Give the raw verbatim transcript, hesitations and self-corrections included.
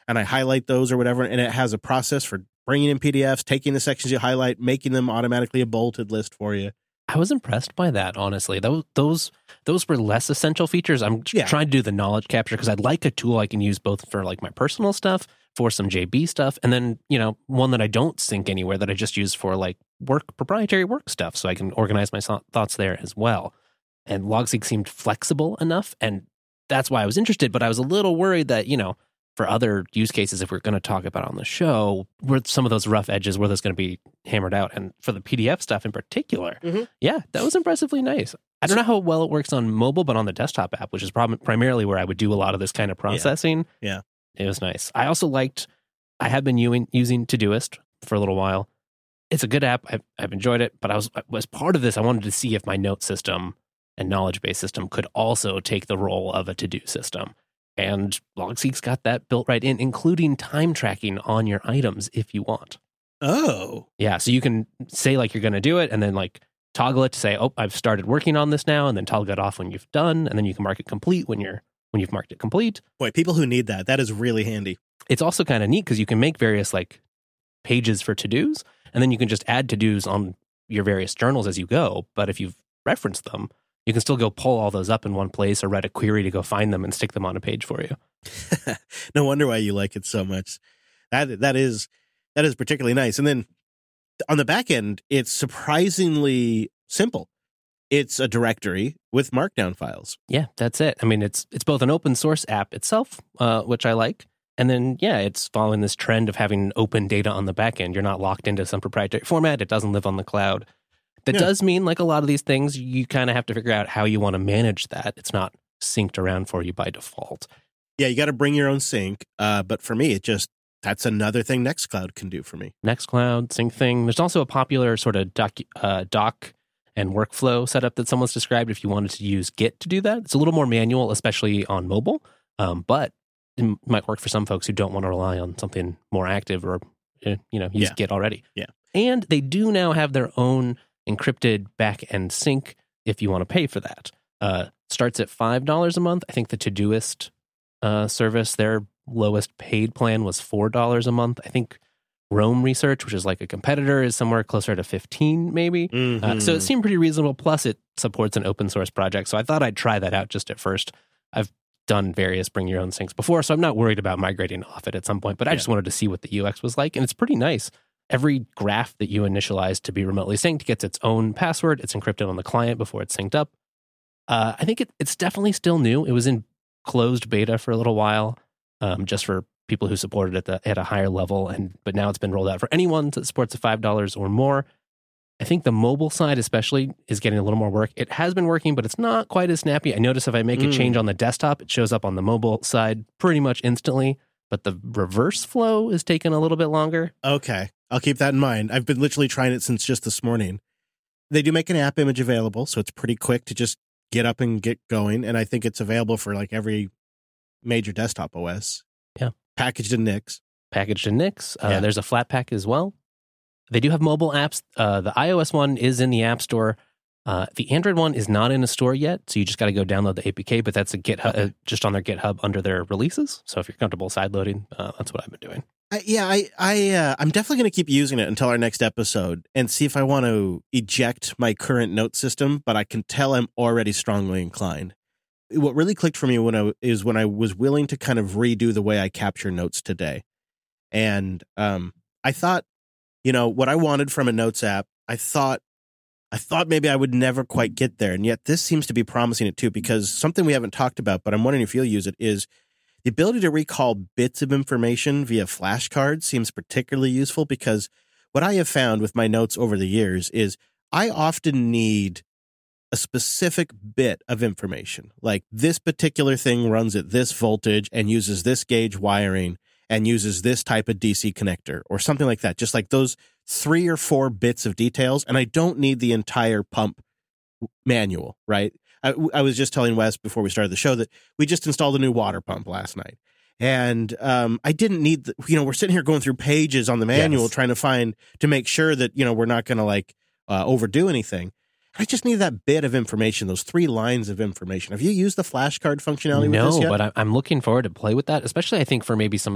and I highlight those or whatever, and it has a process for bringing in P D Fs, taking the sections you highlight, making them automatically a bulleted list for you. I was impressed by that, honestly. Those those those were less essential features. I'm Yeah. trying to do the knowledge capture because I'd like a tool I can use both for like my personal stuff, for some J B stuff, and then, you know, one that I don't sync anywhere that I just use for like work, proprietary work stuff, so I can organize my so- thoughts there as well. And LogSync seemed flexible enough, and that's why I was interested, but I was a little worried that, you know, for other use cases, if we're going to talk about on the show, were some of those rough edges, were those going to be hammered out? And for the P D F stuff in particular, mm-hmm. yeah, that was impressively nice. I don't know how well it works on mobile, but on the desktop app, which is prob- primarily where I would do a lot of this kind of processing, yeah. yeah. It was nice. I also liked, I have been using, using Todoist for a little while. It's a good app. I've, I've enjoyed it, but I was, as part of this, I wanted to see if my note system and knowledge-based system could also take the role of a to-do system. And LogSync's got that built right in, including time tracking on your items if you want. Oh. Yeah, so you can say like you're going to do it and then like toggle it to say, oh, I've started working on this now, and then toggle it off when you've done, and then you can mark it complete when you're when you've marked it complete. Boy, people who need that, that is really handy. It's also kind of neat because you can make various like pages for to-dos, and then you can just add to-dos on your various journals as you go. But if you've referenced them, you can still go pull all those up in one place or write a query to go find them and stick them on a page for you. No wonder why you like it so much. That that is that is particularly nice. And then on the back end, it's surprisingly simple. It's a directory with markdown files. Yeah, that's it. I mean, it's it's both an open source app itself, uh, which I like, and then yeah, it's following this trend of having open data on the back end. You're not locked into some proprietary format. It doesn't live on the cloud. That yeah. does mean, like a lot of these things, you kind of have to figure out how you want to manage that. It's not synced around for you by default. Yeah, you got to bring your own sync. Uh, but for me, it just, that's another thing Nextcloud can do for me. Nextcloud, sync thing. There's also a popular sort of doc, uh, doc and workflow setup that someone's described if you wanted to use Git to do that. It's a little more manual, especially on mobile, um, but it might work for some folks who don't want to rely on something more active or, you know, use yeah. Git already. Yeah. And they do now have their own encrypted back-end sync if you want to pay for that. Uh, starts at five dollars a month. I think the Todoist uh, service, their lowest paid plan was four dollars a month. I think Roam Research, which is like a competitor, is somewhere closer to fifteen maybe. Mm-hmm. Uh, so it seemed pretty reasonable. Plus it supports an open source project. So I thought I'd try that out just at first. I've done various bring your own syncs before, so I'm not worried about migrating off it at some point, but I yeah. just wanted to see what the U X was like. And it's pretty nice. Every graph that you initialize to be remotely synced gets its own password. It's encrypted on the client before it's synced up. Uh, I think it, it's definitely still new. It was in closed beta for a little while, um, just for people who supported it at, the, at a higher level. And but now it's been rolled out for anyone that supports the five dollars or more. I think the mobile side especially is getting a little more work. It has been working, but it's not quite as snappy. I notice if I make mm. a change on the desktop, it shows up on the mobile side pretty much instantly. But the reverse flow is taking a little bit longer. Okay. I'll keep that in mind. I've been literally trying it since just this morning. They do make an app image available, so it's pretty quick to just get up and get going. And I think it's available for like every major desktop O S. Yeah. Packaged in Nix. Packaged in Nix. Uh, yeah. There's a Flatpak as well. They do have mobile apps. Uh, the iOS one is in the App Store. Uh, the Android one is not in a store yet, so you just got to go download the A P K, but that's a GitHub, okay. uh, just on their GitHub under their releases. So if you're comfortable sideloading, uh, that's what I've been doing. I, yeah, I, I, uh, I'm definitely going to keep using it until our next episode and see if I want to eject my current note system, but I can tell I'm already strongly inclined. What really clicked for me when I, is when I was willing to kind of redo the way I capture notes today. And um, I thought, you know, what I wanted from a notes app, I thought, I thought maybe I would never quite get there. And yet this seems to be promising it too, because something we haven't talked about, but I'm wondering if you'll use it, is the ability to recall bits of information via flashcards seems particularly useful, because what I have found with my notes over the years is I often need a specific bit of information. Like this particular thing runs at this voltage and uses this gauge wiring and uses this type of D C connector or something like that. Just like those three or four bits of details. And I don't need the entire pump manual, right? I, I was just telling Wes before we started the show that we just installed a new water pump last night. And um, I didn't need, the, you know, we're sitting here going through pages on the manual yes. trying to find, to make sure that, you know, we're not going to like uh, overdo anything. I just need that bit of information, those three lines of information. Have you used the flashcard functionality no, with this yet? No, but I'm looking forward to play with that, especially I think for maybe some